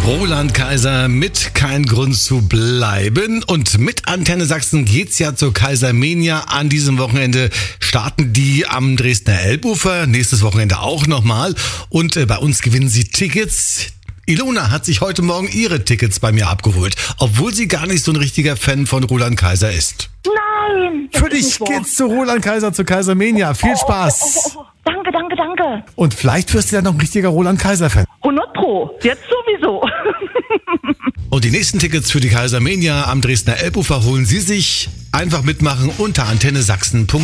Roland Kaiser mit Kein Grund zu bleiben. Und mit Antenne Sachsen geht's ja zur Kaisermania. An diesem Wochenende starten die am Dresdner Elbufer. Nächstes Wochenende auch nochmal. Und bei uns gewinnen sie Tickets. Ilona hat sich heute Morgen ihre Tickets bei mir abgeholt, obwohl sie gar nicht so ein richtiger Fan von Roland Kaiser ist. Nein! Für dich geht's zu Roland Kaiser, zur Kaisermania. Viel Spaß. Danke, danke, danke. Und vielleicht wirst du ja noch ein richtiger Roland Kaiser-Fan. 100%. Jetzt sowieso. Und die nächsten Tickets für die Kaisermania am Dresdner Elbufer holen Sie sich. Einfach mitmachen unter antennesachsen.de.